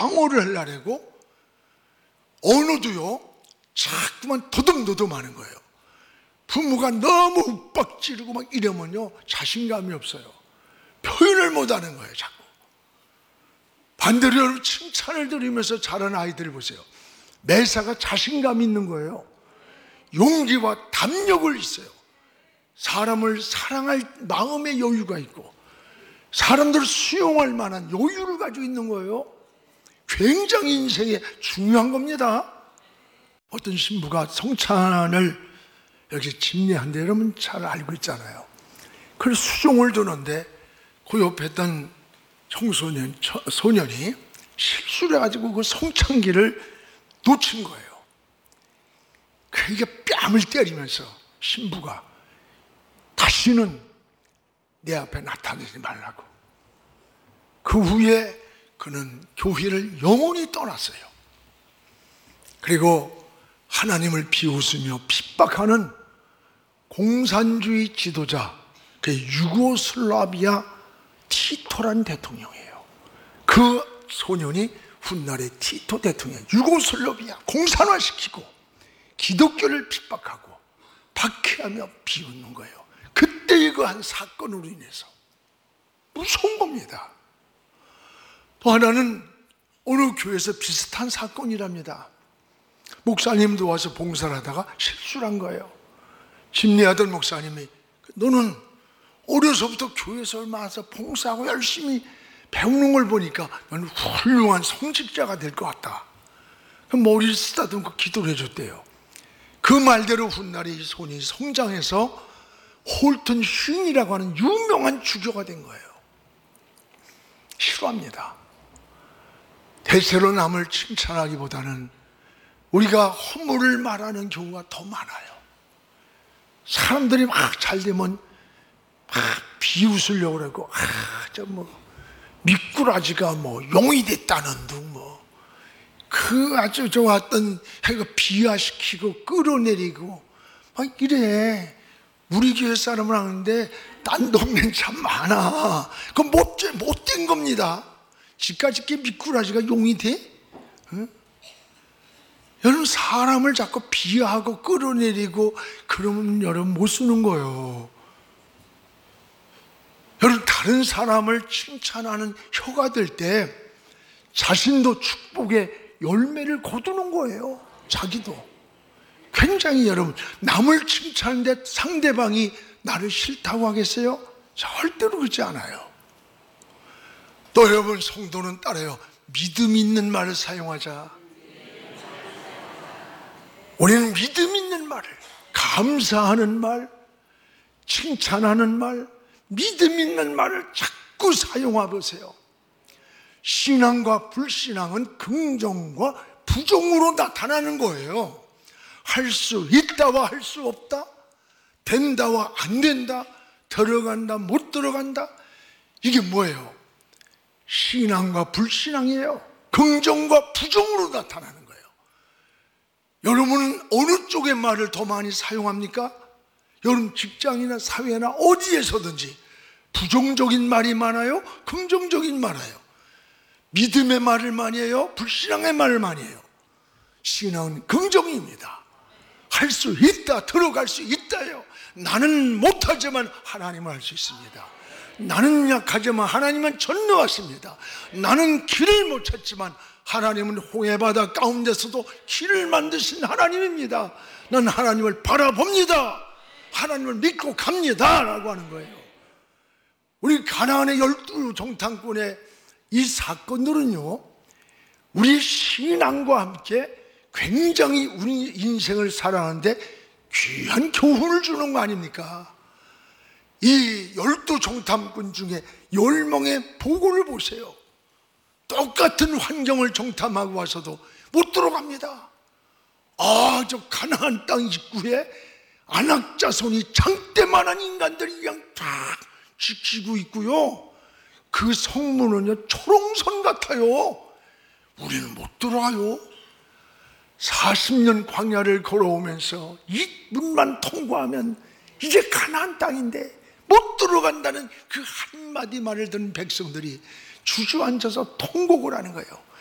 방어를 하려고 언어도요 자꾸만 더듬더듬하는 거예요. 부모가 너무 윽박지르고 막 이러면요 자신감이 없어요. 표현을 못하는 거예요. 자꾸 반대로 칭찬을 드리면서 자란 아이들을 보세요. 매사가 자신감이 있는 거예요. 용기와 담력을 있어요. 사람을 사랑할 마음의 여유가 있고 사람들을 수용할 만한 여유를 가지고 있는 거예요. 굉장히 인생에 중요한 겁니다. 어떤 신부가 성찬을 여기 집례한데 여러분 잘 알고 있잖아요. 그래서 수종을 두는데 그 옆에 있던 소년이 실수를 해가지고 그 성찬기를 놓친 거예요. 그러니까 뺨을 때리면서 신부가 다시는 내 앞에 나타나지 말라고. 그 후에 그는 교회를 영원히 떠났어요. 그리고 하나님을 비웃으며 핍박하는 공산주의 지도자, 그 유고슬라비아 티토란 대통령이에요. 그 소년이 훗날의 티토 대통령, 유고슬라비아 공산화시키고 기독교를 핍박하고 박해하며 비웃는 거예요. 그때의 그 한 사건으로 인해서 무서운 겁니다. 또 하나는 어느 교회에서 비슷한 사건이랍니다. 목사님도 와서 봉사를 하다가 실수를 한 거예요. 집례하던 목사님이 너는 어려서부터 교회에서 얼마나 봉사하고 열심히 배우는 걸 보니까 너는 훌륭한 성직자가 될 것 같다. 머리를 쓰다듬고 기도를 해줬대요. 그 말대로 훗날에 이 손이 성장해서 홀튼 쉰이라고 하는 유명한 주교가 된 거예요. 싫어합니다. 대체로 남을 칭찬하기보다는 우리가 허물을 말하는 경우가 더 많아요. 사람들이 막 잘되면 막 비웃으려고 그러고 저 미꾸라지가 용이 됐다는 둥 그 아주 좋았던 해가 비하시키고 끌어내리고 막 이래. 우리 교회 사람을 하는데 딴 동네는 참 많아. 그건 못된 겁니다. 집까짓게 미꾸라지가 용이 돼? 응? 여러분 사람을 자꾸 비하하고 끌어내리고 그러면 여러분 못 쓰는 거예요. 여러분 다른 사람을 칭찬하는 혀가 될 때 자신도 축복의 열매를 거두는 거예요. 자기도. 굉장히 여러분 남을 칭찬하는데 상대방이 나를 싫다고 하겠어요? 절대로 그렇지 않아요. 또 여러분 성도는 따라요. 믿음 있는 말을 사용하자. 우리는 믿음 있는 말을, 감사하는 말, 칭찬하는 말, 믿음 있는 말을 자꾸 사용해 보세요. 신앙과 불신앙은 긍정과 부정으로 나타나는 거예요. 할 수 있다와 할 수 없다, 된다와 안 된다, 들어간다 못 들어간다. 이게 뭐예요? 신앙과 불신앙이에요. 긍정과 부정으로 나타나는 거예요. 여러분은 어느 쪽의 말을 더 많이 사용합니까? 여러분 직장이나 사회나 어디에서든지 부정적인 말이 많아요? 긍정적인 말이에요? 믿음의 말을 많이 해요? 불신앙의 말을 많이 해요? 신앙은 긍정입니다. 할 수 있다, 들어갈 수 있다요. 나는 못하지만 하나님은 할 수 있습니다. 나는 약하지만 하나님은 전능하십니다. 나는 길을 못 찾지만 하나님은 홍해바다 가운데서도 길을 만드신 하나님입니다. 난 하나님을 바라봅니다. 하나님을 믿고 갑니다 라고 하는 거예요. 우리 가나안의 12 정탐꾼의 이 사건들은요, 우리 신앙과 함께 굉장히 우리 인생을 살아가는데 귀한 교훈을 주는 거 아닙니까? 이 12 정탐꾼 중에 10명의 보고를 보세요. 똑같은 환경을 정탐하고 와서도 못 들어갑니다. 저 가나안 땅 입구에 안악자손이 장대만한 인간들이 그냥 다 지키고 있고요. 그 성문은요 초롱선 같아요. 우리는 못 들어가요. 40년 광야를 걸어오면서 이 문만 통과하면 이제 가나안 땅인데 못 들어간다는 그 한마디 말을 듣는 백성들이 주저앉아서 통곡을 하는 거예요.